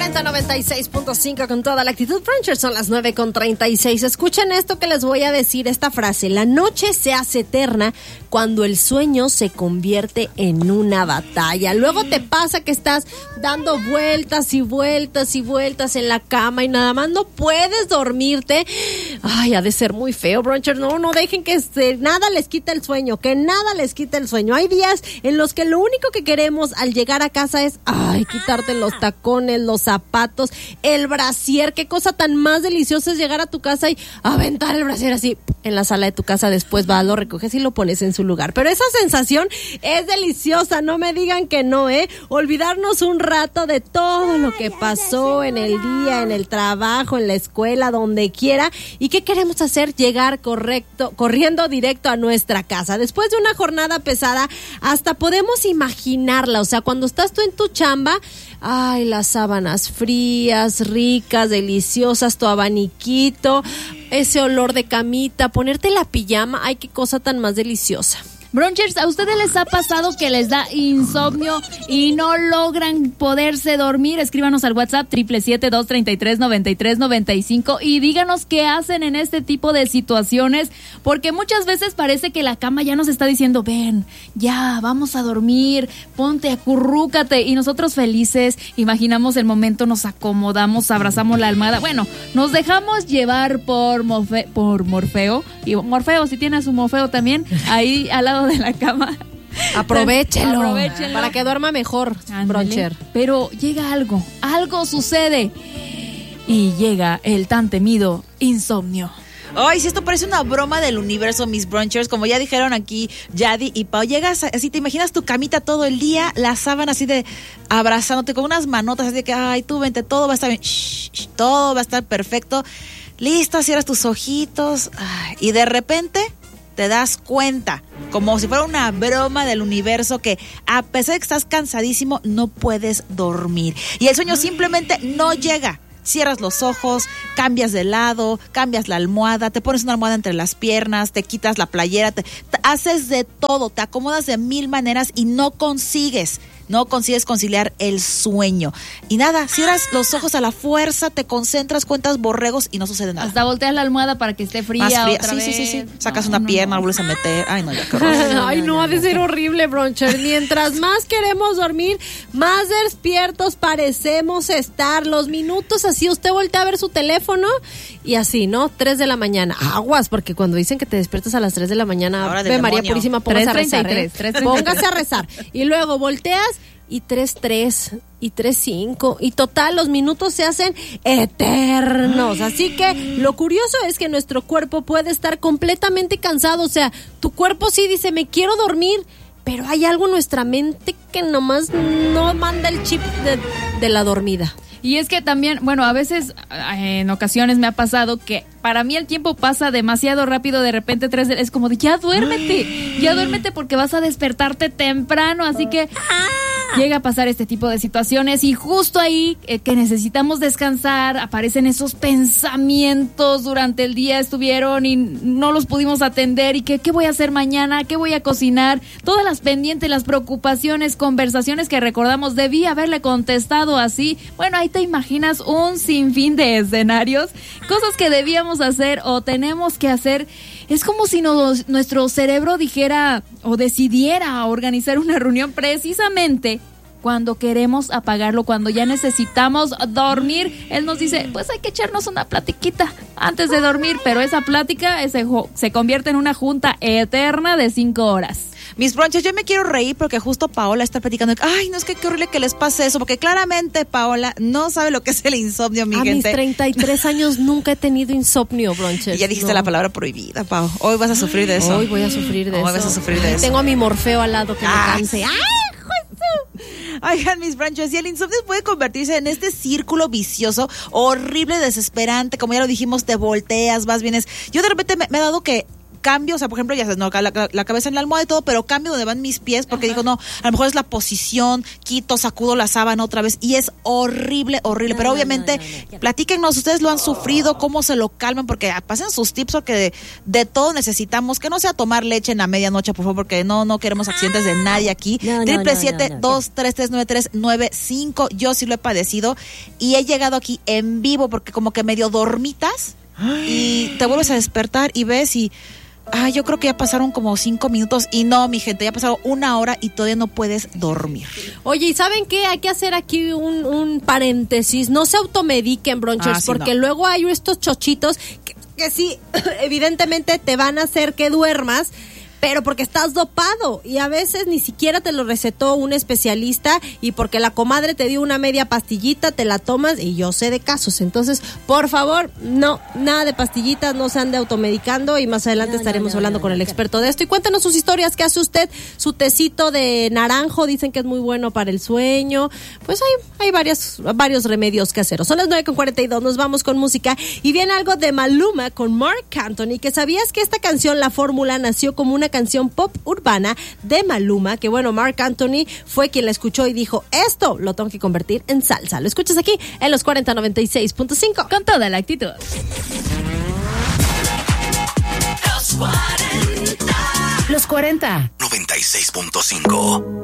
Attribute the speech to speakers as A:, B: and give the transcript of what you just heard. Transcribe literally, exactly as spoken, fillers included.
A: Menta noventa y seis punto cinco con toda la actitud. Brunchers, son las nueve con treinta y seis. Escuchen esto que les voy a decir, esta frase. La noche se hace eterna cuando el sueño se convierte en una batalla. Luego te pasa que estás dando vueltas y vueltas y vueltas en la cama y nada más no puedes dormirte. Ay, ha de ser muy feo, Brunchers. No, no dejen que este, nada les quite el sueño, que nada les quite el sueño. Hay días en los que lo único que queremos al llegar a casa es, ay, quitarte los tacones, los zapatos, el brasier. Qué cosa tan más deliciosa es llegar a tu casa y aventar el brasier así en la sala de tu casa. Después vas, lo recoges y lo pones en su lugar. Pero esa sensación es deliciosa, no me digan que no, ¿eh? Olvidarnos un rato de todo lo que pasó en el día, en el trabajo, en la escuela, donde quiera. ¿Y qué queremos hacer? Llegar correcto, corriendo directo a nuestra casa. Después de una jornada pesada, hasta podemos imaginarla. O sea, cuando estás tú en tu chamba, ay, las sábanas frías, ricas, deliciosas, tu abaniquito, ese olor de camita, ponerte la pijama, ay, qué cosa tan más deliciosa.
B: Brunchers, ¿a ustedes les ha pasado que les da insomnio y no logran poderse dormir? Escríbanos al WhatsApp triple siete dos treinta y tres noventa y tres noventa y cinco y díganos qué hacen en este tipo de situaciones, porque muchas veces parece que la cama ya nos está diciendo, ven, ya, vamos a dormir, ponte, acurrúcate, y nosotros felices imaginamos el momento, nos acomodamos, abrazamos la almohada, bueno, nos dejamos llevar por, Morfe- por Morfeo, y Morfeo, si tiene a su Morfeo también, ahí al lado de la cama.
A: Aprovechelo,
B: Aprovechelo
A: para que duerma mejor, Bruncher.
B: Pero llega algo, algo sucede y llega el tan temido insomnio.
C: Ay, si esto parece una broma del universo, mis brunchers, como ya dijeron aquí Yadi y Pau, llegas así, te imaginas tu camita todo el día, la sábana así de abrazándote con unas manotas así de que, ay, tú vente, todo va a estar bien, shh, shh, todo va a estar perfecto, listo, cierras tus ojitos, ay, y de repente te das cuenta, como si fuera una broma del universo, que a pesar de que estás cansadísimo, no puedes dormir. Y el sueño simplemente no llega. Cierras los ojos, cambias de lado, cambias la almohada, te pones una almohada entre las piernas, te quitas la playera, te, te haces de todo, te acomodas de mil maneras y no consigues. No consigues conciliar el sueño. Y nada, cierras los ojos a la fuerza, te concentras, cuentas borregos y no sucede nada.
B: Hasta volteas la almohada para que esté fría,
C: Más fría.
B: otra
C: sí,
B: vez.
C: sí, sí, sí. Sacas
B: no,
C: una
B: no,
C: pierna,
B: no.
C: vuelves a meter. Ay, no, ya qué horror.
A: Ay, no, ha de ser horrible, Bruncher. Mientras más queremos dormir, más despiertos parecemos estar. Los minutos así, usted voltea a ver su teléfono y así, ¿no? tres de la mañana. Aguas, porque cuando dicen que te despiertas a las tres de la mañana, ve María Purísima, póngase a rezar, ¿eh? Póngase a rezar. Y luego volteas y tres tres y tres cinco y total los minutos se hacen eternos. Así que lo curioso es que nuestro cuerpo puede estar completamente cansado. O sea, tu cuerpo sí dice, me quiero dormir, pero hay algo en nuestra mente que nomás no manda el chip de, de la dormida.
B: Y es que también, bueno, a veces, en ocasiones me ha pasado que para mí el tiempo pasa demasiado rápido, de repente tres, es como de, ya duérmete, ya duérmete porque vas a despertarte temprano, así que llega a pasar este tipo de situaciones y justo ahí eh, que necesitamos descansar, aparecen esos pensamientos durante el día, estuvieron y no los pudimos atender y que, ¿qué voy a hacer mañana? ¿Qué voy a cocinar? Todas las pendientes, las preocupaciones, conversaciones que recordamos, debí haberle contestado así. Bueno, ahí te imaginas un sinfín de escenarios, cosas que debíamos hacer o tenemos que hacer. Es como si nos, nuestro cerebro dijera o decidiera organizar una reunión precisamente cuando queremos apagarlo, cuando ya necesitamos dormir. Él nos dice, pues hay que echarnos una platiquita antes de dormir, pero esa plática ese, se convierte en una junta eterna de cinco horas.
C: Mis brunches, yo me quiero reír porque justo Paola está platicando. Ay, no, es que qué horrible que les pase eso, porque claramente Paola no sabe lo que es el insomnio, mi
A: a
C: gente.
A: A mis treinta y tres años nunca he tenido insomnio, Brunches.
C: Y ya dijiste
A: no.
C: la palabra prohibida, Pao. Hoy vas a sufrir de eso.
A: Hoy voy a sufrir de
C: Hoy
A: eso.
C: vas a sufrir de
A: Ay,
C: eso.
A: Tengo a mi Morfeo al lado que ah. me canse. ¡Ay,
C: Oigan, mis brunches, y el insomnio puede convertirse en este círculo vicioso, horrible, desesperante, como ya lo dijimos, te volteas, vas, vienes. Yo de repente me, me he dado que cambio, o sea, por ejemplo, ya sabes, no, la, la, la cabeza en la almohada y todo, pero cambio donde van mis pies, porque Ajá. digo, no, a lo mejor es la posición, quito, sacudo la sábana otra vez, y es horrible, horrible, no, pero no, obviamente, no, no, no. platíquenos, ustedes lo han sufrido, cómo se lo calman, porque pasen sus tips, porque de, de todo necesitamos, que no sea tomar leche en la medianoche, por favor, porque no, no queremos accidentes de nadie aquí. Triple siete dos tres tres nueve tres nueve cinco, yo sí lo he padecido, y he llegado aquí en vivo, porque como que medio dormitas, y te vuelves a despertar y ves y ah, yo creo que ya pasaron como cinco minutos y no, mi gente, ya ha pasado una hora y todavía no puedes dormir.
A: Oye, ¿y saben qué? Hay que hacer aquí un, un paréntesis, no se automediquen, Brunchers, ah, sí, porque no. luego hay estos chochitos que, que sí, evidentemente te van a hacer que duermas, pero porque estás dopado y a veces ni siquiera te lo recetó un especialista y porque la comadre te dio una media pastillita, te la tomas y yo sé de casos. Entonces, por favor, no, nada de pastillitas, no se ande automedicando y más adelante no, estaremos no, no, hablando no, no, con no, el experto de esto. Y cuéntanos sus historias, ¿qué hace usted? Su tecito de naranjo, dicen que es muy bueno para el sueño. Pues hay, hay varias, varios remedios caseros. Son las nueve con cuarenta y dos, nos vamos con música y viene algo de Maluma con Marc Anthony, que sabías que esta canción, La Fórmula, nació como una canción pop urbana de Maluma, que bueno, Marc Anthony fue quien la escuchó y dijo, esto lo tengo que convertir en salsa. Lo escuchas aquí en los cuarenta noventa y seis punto cinco.
B: Con toda la actitud.
D: Los cuarenta.
E: noventa y seis punto cinco.